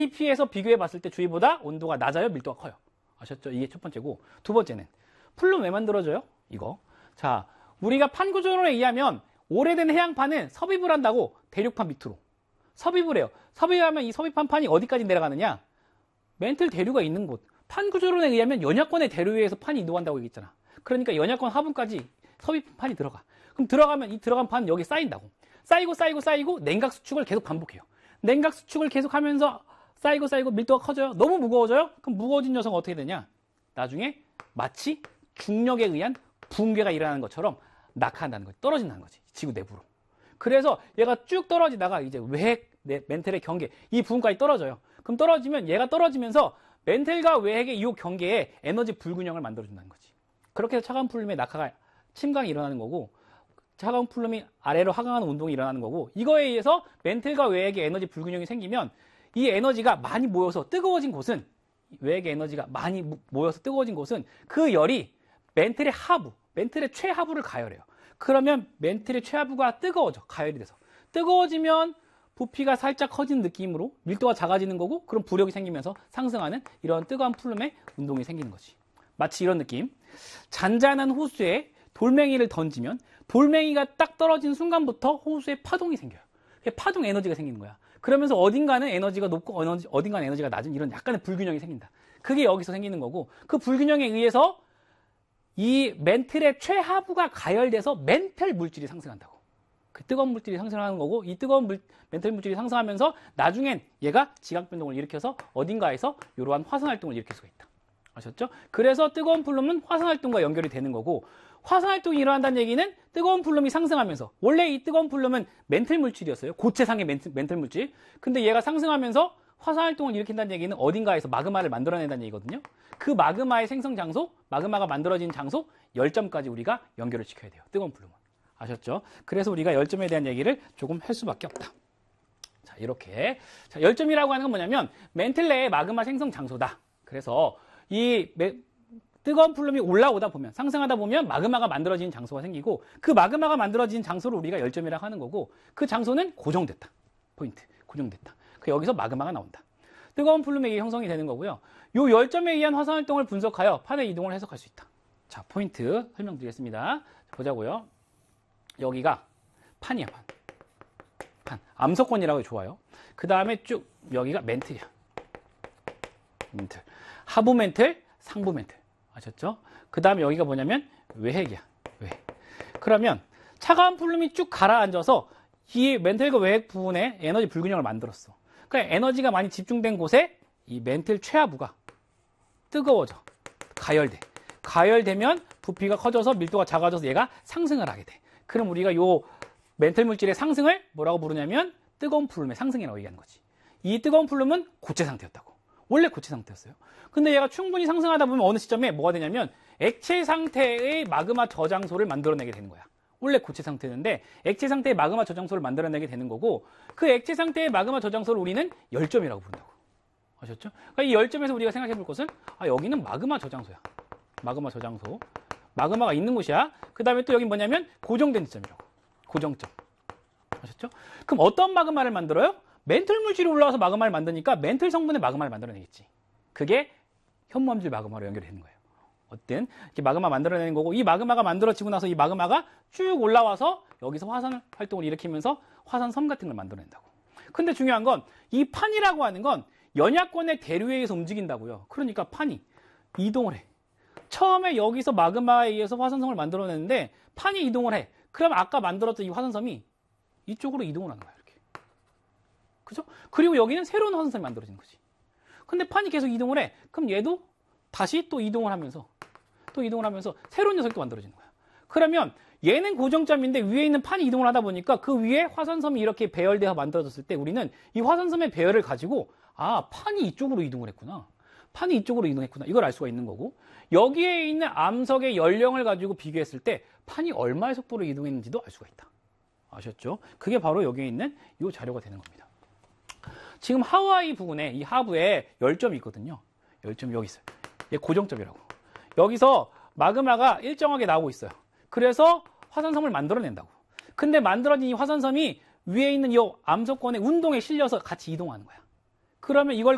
P에서 비교해 봤을 때 주위보다 온도가 낮아요, 밀도가 커요? 아셨죠? 이게 첫 번째고, 두 번째는 플룸 왜 만들어져요? 이거. 자, 우리가 판 구조론에 의하면 오래된 해양판은 섭입을 한다고 대륙판 밑으로 섭입을 해요. 섭입하면 이 섭입한 판이 어디까지 내려가느냐? 멘틀 대류가 있는 곳. 판 구조론에 의하면 연약권의 대류에서 판이 이동한다고 얘기했잖아. 그러니까 연약권 하분까지 섭입판이 들어가. 그럼 들어가면 이 들어간 판은 여기 쌓인다고. 쌓이고 냉각 수축을 계속 반복해요. 냉각 수축을 계속 하면서 쌓이고 밀도가 커져요. 너무 무거워져요? 그럼 무거워진 녀석은 어떻게 되냐? 나중에 마치 중력에 의한 붕괴가 일어나는 것처럼 낙하한다는 거지. 떨어진다는 거지. 지구 내부로. 그래서 얘가 쭉 떨어지다가 이제 외핵, 멘틀의 경계, 이 부분까지 떨어져요. 그럼 떨어지면 얘가 떨어지면서 멘틀과 외핵의 이 경계에 에너지 불균형을 만들어준다는 거지. 그렇게 해서 차가운 플룸에 낙하가 침강이 일어나는 거고, 차가운 플룸이 아래로 하강하는 운동이 일어나는 거고, 이거에 의해서 멘틀과 외핵의 에너지 불균형이 생기면 이 에너지가 많이 모여서 뜨거워진 곳은, 외핵의 에너지가 많이 모여서 뜨거워진 곳은 그 열이 멘틀의 하부, 멘틀의 최하부를 가열해요. 그러면 멘틀의 최하부가 뜨거워져. 가열이 돼서. 뜨거워지면 부피가 살짝 커지는 느낌으로 밀도가 작아지는 거고, 그럼 부력이 생기면서 상승하는 이런 뜨거운 플룸의 운동이 생기는 거지. 마치 이런 느낌. 잔잔한 호수에 돌멩이를 던지면 돌멩이가 딱 떨어진 순간부터 호수에 파동이 생겨요. 파동 에너지가 생기는 거야. 그러면서 어딘가는 에너지가 높고 어딘가는 에너지가 낮은 이런 약간의 불균형이 생긴다. 그게 여기서 생기는 거고, 그 불균형에 의해서 이 멘틀의 최하부가 가열돼서 멘틀 물질이 상승한다고. 그 뜨거운 물질이 상승하는 거고, 이 뜨거운 멘틀 물질이 상승하면서 나중엔 얘가 지각 변동을 일으켜서 어딘가에서 이러한 화산 활동을 일으킬 수가 있다. 아셨죠? 그래서 뜨거운 플룸은 화산 활동과 연결이 되는 거고, 화산 활동이 일어난다는 얘기는 뜨거운 플룸이 상승하면서, 원래 이 뜨거운 플룸은 멘틀 물질이었어요. 고체상의 멘틀 물질. 근데 얘가 상승하면서 화산 활동을 일으킨다는 얘기는 어딘가에서 마그마를 만들어낸다는 얘기거든요. 그 마그마의 생성 장소, 마그마가 만들어진 장소, 열점까지 우리가 연결을 시켜야 돼요. 뜨거운 플룸은. 아셨죠? 그래서 우리가 열점에 대한 얘기를 조금 할 수밖에 없다. 자, 이렇게. 자, 열점이라고 하는 건 뭐냐면 멘틀 내의 마그마 생성 장소다. 그래서 이 뜨거운 플룸이 올라오다 보면, 상승하다 보면 마그마가 만들어지는 장소가 생기고, 그 마그마가 만들어지는 장소를 우리가 열점이라고 하는 거고, 그 장소는 고정됐다. 포인트. 고정됐다. 여기서 마그마가 나온다. 뜨거운 플룸에 의해 형성이 되는 거고요. 요 열점에 의한 화산 활동을 분석하여 판의 이동을 해석할 수 있다. 자, 포인트 설명드리겠습니다. 보자고요. 여기가 판이야, 판. 암석권이라고 좋아요. 그 다음에 쭉 여기가 멘틀이야. 멘틀. 하부 멘틀, 상부 멘틀. 아셨죠? 그 다음에 여기가 뭐냐면 외핵이야. 외핵. 그러면 차가운 플룸이 쭉 가라앉아서 이 멘틀과 외핵 부분에 에너지 불균형을 만들었어. 그러니까 에너지가 많이 집중된 곳에 이 멘틀 최하부가 뜨거워져. 가열돼. 가열되면 부피가 커져서 밀도가 작아져서 얘가 상승을 하게 돼. 그럼 우리가 요 멘틀 물질의 상승을 뭐라고 부르냐면 뜨거운 플룸의 상승이라고 얘기하는 거지. 이 뜨거운 플룸은 고체 상태였다고. 원래 고체 상태였어요. 근데 얘가 충분히 상승하다 보면 어느 시점에 뭐가 되냐면 액체 상태의 마그마 저장소를 만들어내게 되는 거야. 원래 고체 상태였는데 액체 상태의 마그마 저장소를 만들어내게 되는 거고, 그 액체 상태의 마그마 저장소를 우리는 열점이라고 부른다고. 아셨죠? 그러니까 이 열점에서 우리가 생각해 볼 것은, 여기는 마그마 저장소야. 마그마 저장소. 마그마가 있는 곳이야. 그 다음에 또 여기 뭐냐면 고정된 지점이라고. 고정점. 아셨죠? 그럼 어떤 마그마를 만들어요? 멘틀 물질이 올라와서 마그마를 만드니까 멘틀 성분의 마그마를 만들어내겠지. 그게 현무암질 마그마로 연결이 되는 거예요. 어떤 이렇게 마그마 만들어내는 거고, 이 마그마가 만들어지고 나서 이 마그마가 쭉 올라와서 여기서 화산 활동을 일으키면서 화산섬 같은 걸 만들어낸다고. 근데 중요한 건 이 판이라고 하는 건 연약권의 대류에 의해서 움직인다고요. 그러니까 판이 이동을 해. 처음에 여기서 마그마에 의해서 화산섬을 만들어내는데 판이 이동을 해. 그럼 아까 만들었던 이 화산섬이 이쪽으로 이동을 하는 거야. 이렇게. 그죠? 그리고 여기는 새로운 화산섬이 만들어지는 거지. 근데 판이 계속 이동을 해. 그럼 얘도 다시 또 이동을 하면서 새로운 녀석이 또 만들어지는 거야. 그러면 얘는 고정점인데 위에 있는 판이 이동을 하다 보니까 그 위에 화산섬이 이렇게 배열되어 만들어졌을 때 우리는 이 화산섬의 배열을 가지고, 판이 이쪽으로 이동을 했구나. 판이 이쪽으로 이동했구나. 이걸 알 수가 있는 거고, 여기에 있는 암석의 연령을 가지고 비교했을 때 판이 얼마의 속도로 이동했는지도 알 수가 있다. 아셨죠? 그게 바로 여기에 있는 이 자료가 되는 겁니다. 지금 하와이 부근에 이 하부에 열점이 있거든요. 열점이 여기 있어요. 얘 고정점이라고. 여기서 마그마가 일정하게 나오고 있어요. 그래서 화산섬을 만들어낸다고. 근데 만들어진 이 화산섬이 위에 있는 이 암석권의 운동에 실려서 같이 이동하는 거야. 그러면 이걸